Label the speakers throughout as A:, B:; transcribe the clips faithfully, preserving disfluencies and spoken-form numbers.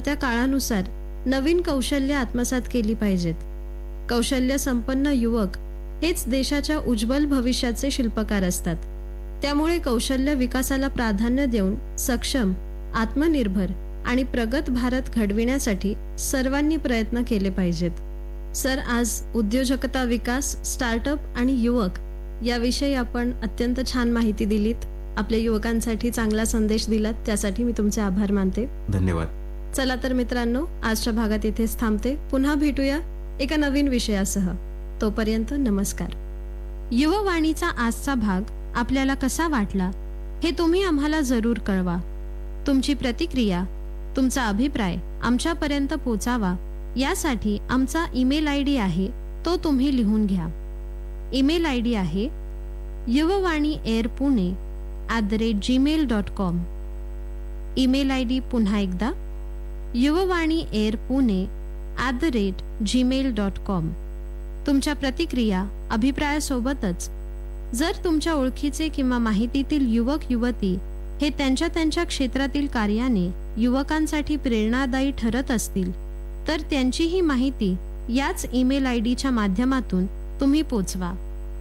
A: त्या काळानुसार नवीन कौशल्य आत्मसात केली पाहिजेत. कौशल्य संपन्न युवक हेच देशाच्या उज्ज्वल भविष्याचे शिल्पकार असतात. त्यामुळे कौशल्य विकासाला प्राधान्य देऊन सक्षम, आत्मनिर्भर आणि प्रगत भारत घडविण्यासाठी सर्वांनी प्रयत्न केले पाहिजेत. सर, आज उद्योजकता विकास, स्टार्टअप आणि युवक याविषयी आपण अत्यंत छान माहिती दिलीत. आपल्या युवकांसाठी चांगला संदेश दिलात, त्यासाठी मी तुमचे आभार मानते.
B: धन्यवाद.
A: चला तर मित्रांनो, आजच्या भागात इथेच थांबते. पुन्हा भेटूया एका नवीन विषयासह. तोपर्यंत नमस्कार. युववाणीचा आजचा भाग आपल्याला कसा वाटला हे तुम्ही आम्हाला जरूर कळवा. तुमची प्रतिक्रिया, तुमचा अभिप्राय आमच्यापर्यंत पोचावा यासाठी आमचा ईमेल आय डी आहे, तो तुम्ही लिहून घ्या. ईमेल आय डी आहे Yuvvani air Pune at the rate Gmail dot com. Email I D पुन्हा एकदा Yuvvani air Pune at the rate Gmail dot com. तुमच्या प्रतिक्रिया, अभिप्रायासोबतच जर तुमच्या ओळखीचे किंवा माहितीतील युवक युवती हे त्यांच्या त्यांच्या क्षेत्रातील कार्याने युवकांसाठी प्रेरणादायी ठरत असतील तर त्यांचीही माहिती याच ईमेल आय डीच्या माध्यमातून तुम्ही पोचवा.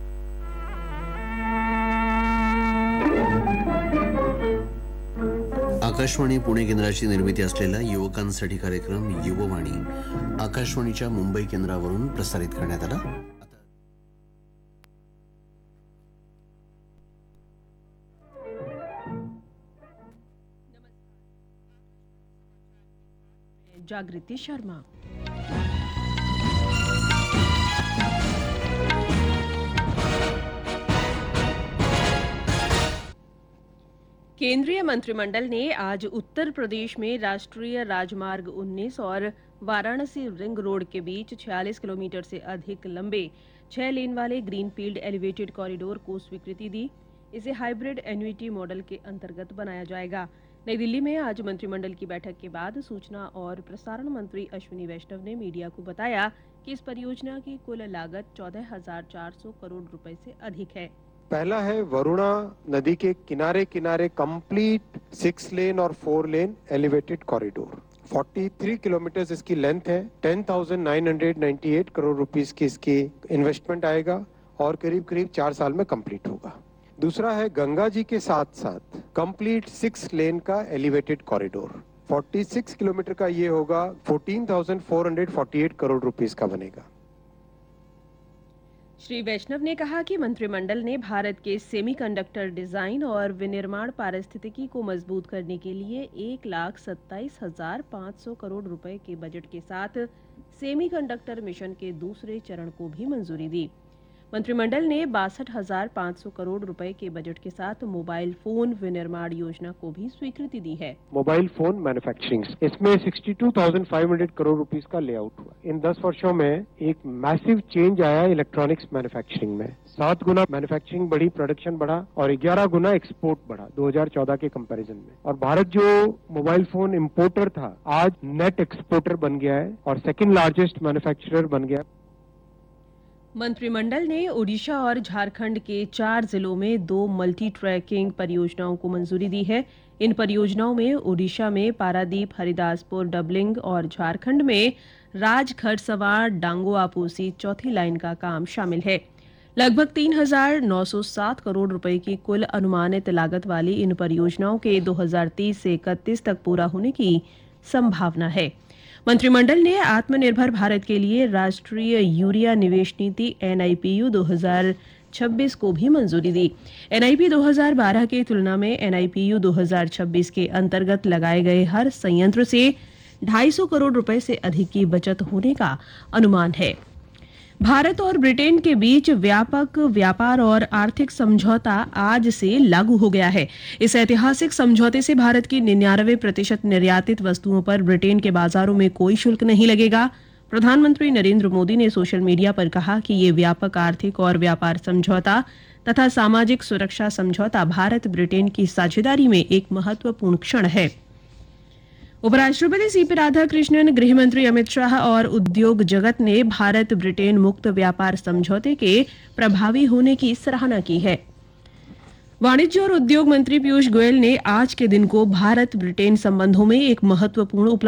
C: आकाशवाणी पुणे केंद्राची निर्मिती असलेला युवकांसाठी कार्यक्रम युववाणी आकाशवाणीच्या मुंबई केंद्रावरून प्रसारित करण्यात आला.
D: जागृति शर्मा. केंद्रीय मंत्रिमंडल ने आज उत्तर प्रदेश में राष्ट्रीय राजमार्ग उन्नीस और वाराणसी रिंग रोड के बीच छियालीस किलोमीटर से अधिक लंबे छह लेन वाले ग्रीनफील्ड एलिवेटेड कॉरिडोर को स्वीकृति दी. इसे हाइब्रिड एन्युटी मॉडल के अंतर्गत बनाया जाएगा. नई दिल्ली में आज मंत्रिमंडल की बैठक के बाद सूचना और प्रसारण मंत्री अश्विनी वैष्णव ने मीडिया को बताया कि इस परियोजना की कुल लागत चौदह हजार चार सौ करोड़ रुपए से अधिक है.
E: पहला है वरुणा नदी के किनारे किनारे कंप्लीट सिक्स लेन और फोर लेन एलिवेटेड कॉरिडोर. तैंतालीस किलोमीटर इसकी लेंथ है. Ten thousand nine hundred ninety eight crore rupees की इसकी इन्वेस्टमेंट आएगा और करीब करीब चार साल में कंप्लीट होगा. दूसरा है गंगा जी के साथ साथ कंप्लीट सिक्स लेन का एलिवेटेड कॉरिडोर. छियालीस किलोमीटर का ये होगा. चौदह हजार चार सौ अड़तालीस करोड़ रुपीस का बनेगा.
D: श्री वैष्णव ने कहा कि मंत्रिमंडल ने भारत के सेमीकंडक्टर डिजाइन और विनिर्माण पारिस्थितिकी को मजबूत करने के लिए एक लाख सत्ताईस हजार पाँच सौ करोड़ रुपए के बजट के साथ सेमीकंडक्टर मिशन के दूसरे चरण को भी मंजूरी दी. मंत्रिमंडल ने बासठ हजार पाँच सौ करोड़ रुपए के बजट के साथ मोबाइल फोन विनिर्माण योजना को भी स्वीकृति दी है.
E: मोबाइल फोन मैन्युफैक्चरिंग, इसमें बासठ हजार पाँच सौ करोड़ रुपीस का लेआउट हुआ. इन दस वर्षों में एक मैसिव चेंज आया इलेक्ट्रॉनिक्स मैन्युफैक्चरिंग में. सात गुना मैन्युफैक्चरिंग बढ़ी, प्रोडक्शन बढ़ा और ग्यारह गुना एक्सपोर्ट बढ़ा दो हजार चौदह के कंपैरिजन में. और भारत जो मोबाइल फोन इंपोर्टर था, आज नेट एक्सपोर्टर बन गया है और सेकंड लार्जेस्ट मैन्युफैक्चरर बन गया.
D: मंत्रिमंडल ने ओडिशा और झारखंड के चार जिलों में दो मल्टी ट्रैकिंग परियोजनाओं को मंजूरी दी है. इन परियोजनाओं में ओडिशा में पारादीप हरिदासपुर डबलिंग और झारखंड में राजखरसवां डांगोआपोसी चौथी लाइन का काम शामिल है. लगभग तीन हजार नौ सौ सात करोड़ रुपए की कुल अनुमानित लागत वाली इन परियोजनाओं के दो हजार तीस से इकतीस तक पूरा होने की संभावना है. मंत्रिमंडल ने आत्मनिर्भर भारत के लिए राष्ट्रीय यूरिया निवेश नीति एन आई पी यू दो हजार छब्बीस को भी मंजूरी दी. एन आई पी दो हजार बारह की तुलना में एन आई पी यू दो हजार छब्बीस के अंतर्गत लगाए गए हर संयंत्र से ढाई सौ करोड़ रुपए से अधिक की बचत होने का अनुमान है. भारत और ब्रिटेन के बीच व्यापक व्यापार और आर्थिक समझौता आज से लागू हो गया है. इस ऐतिहासिक समझौते से भारत की निन्यानवे प्रतिशत निर्यातित वस्तुओं पर ब्रिटेन के बाजारों में कोई शुल्क नहीं लगेगा. प्रधानमंत्री नरेंद्र मोदी ने सोशल मीडिया पर कहा कि ये व्यापक आर्थिक और व्यापार समझौता तथा सामाजिक सुरक्षा समझौता भारत ब्रिटेन की साझेदारी में एक महत्वपूर्ण क्षण है. उपराष्ट्रपति सीपी राधाकृष्णन, गृह मंत्री अमित शाह और उद्योग जगत ने भारत ब्रिटेन मुक्त व्यापार समझौते के प्रभावी होने की सराहना की है. वाणिज्य और उद्योग मंत्री पीयूष गोयल ने आज के दिन को भारत ब्रिटेन संबंधों में एक महत्वपूर्ण उपलब्धि